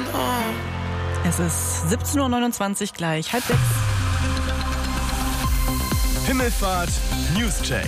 Es ist 17.29 Uhr gleich, 5:30. Himmelfahrt Newscheck.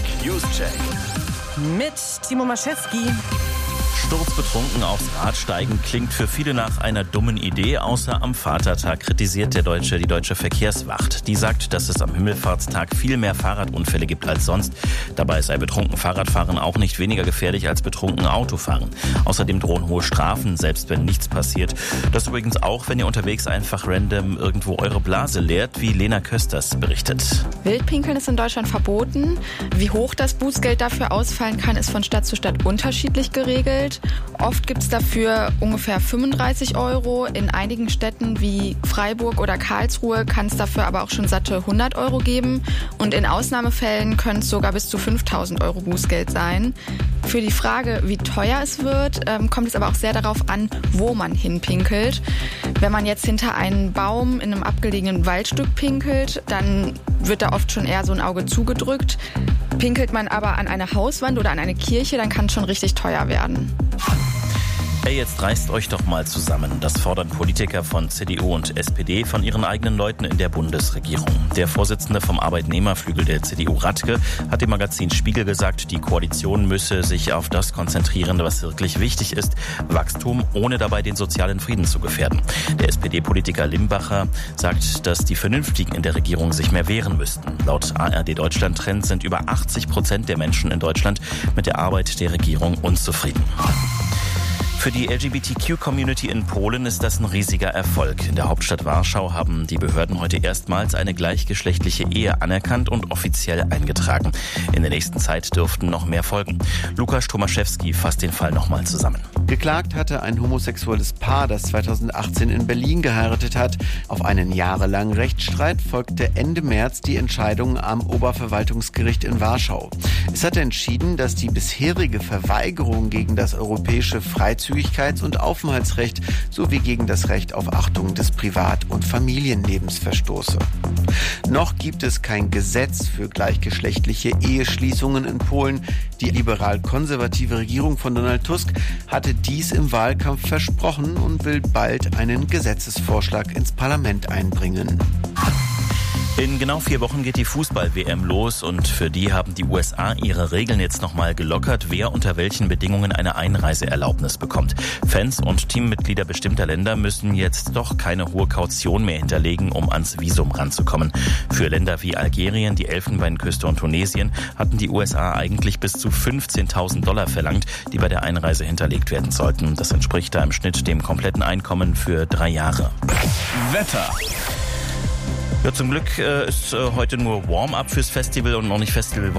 Mit Timo Maschewski. Sturzbetrunken aufs Rad steigen klingt für viele nach einer dummen Idee, außer am Vatertag kritisiert die Deutsche Verkehrswacht. Die sagt, dass es am Himmelfahrtstag viel mehr Fahrradunfälle gibt als sonst. Dabei sei betrunken Fahrradfahren auch nicht weniger gefährlich als betrunken Autofahren. Außerdem drohen hohe Strafen, selbst wenn nichts passiert. Das übrigens auch, wenn ihr unterwegs einfach random irgendwo eure Blase leert, wie Lena Kösters berichtet. Wildpinkeln ist in Deutschland verboten. Wie hoch das Bußgeld dafür ausfallen kann, ist von Stadt zu Stadt unterschiedlich geregelt. Oft gibt es dafür ungefähr 35 €. In einigen Städten wie Freiburg oder Karlsruhe kann es dafür aber auch schon satte 100 € geben. Und in Ausnahmefällen können es sogar bis zu 5.000 € Bußgeld sein. Für die Frage, wie teuer es wird, kommt es aber auch sehr darauf an, wo man hinpinkelt. Wenn man jetzt hinter einen Baum in einem abgelegenen Waldstück pinkelt, dann wird da oft schon eher so ein Auge zugedrückt. Pinkelt man aber an eine Hauswand oder an eine Kirche, dann kann es schon richtig teuer werden. Ey, jetzt reißt euch doch mal zusammen. Das fordern Politiker von CDU und SPD von ihren eigenen Leuten in der Bundesregierung. Der Vorsitzende vom Arbeitnehmerflügel der CDU, Radke, hat dem Magazin Spiegel gesagt, die Koalition müsse sich auf das konzentrieren, was wirklich wichtig ist: Wachstum, ohne dabei den sozialen Frieden zu gefährden. Der SPD-Politiker Limbacher sagt, dass die Vernünftigen in der Regierung sich mehr wehren müssten. Laut ARD Deutschland Trend sind über 80% der Menschen in Deutschland mit der Arbeit der Regierung unzufrieden. Für die LGBTQ-Community in Polen ist das ein riesiger Erfolg. In der Hauptstadt Warschau haben die Behörden heute erstmals eine gleichgeschlechtliche Ehe anerkannt und offiziell eingetragen. In der nächsten Zeit dürften noch mehr folgen. Lukas Tomaszewski fasst den Fall nochmal zusammen. Geklagt hatte ein homosexuelles Paar, das 2018 in Berlin geheiratet hat. Auf einen jahrelangen Rechtsstreit folgte Ende März die Entscheidung am Oberverwaltungsgericht in Warschau. Es hatte entschieden, dass die bisherige Verweigerung gegen das europäische Freizügigkeits- und Aufenthaltsrecht sowie gegen das Recht auf Achtung des Privat- und Familienlebens verstoße. Noch gibt es kein Gesetz für gleichgeschlechtliche Eheschließungen in Polen. Die liberal-konservative Regierung von Donald Tusk hatte dies im Wahlkampf versprochen und will bald einen Gesetzesvorschlag ins Parlament einbringen. In genau 4 Wochen geht die Fußball-WM los und für die haben die USA ihre Regeln jetzt nochmal gelockert, wer unter welchen Bedingungen eine Einreiseerlaubnis bekommt. Fans und Teammitglieder bestimmter Länder müssen jetzt doch keine hohe Kaution mehr hinterlegen, um ans Visum ranzukommen. Für Länder wie Algerien, die Elfenbeinküste und Tunesien hatten die USA eigentlich bis zu $15.000 verlangt, die bei der Einreise hinterlegt werden sollten. Das entspricht da im Schnitt dem kompletten Einkommen für 3 Jahre. Wetter. Ja, zum Glück ist heute nur Warm-up fürs Festival und noch nicht Festivalwoche.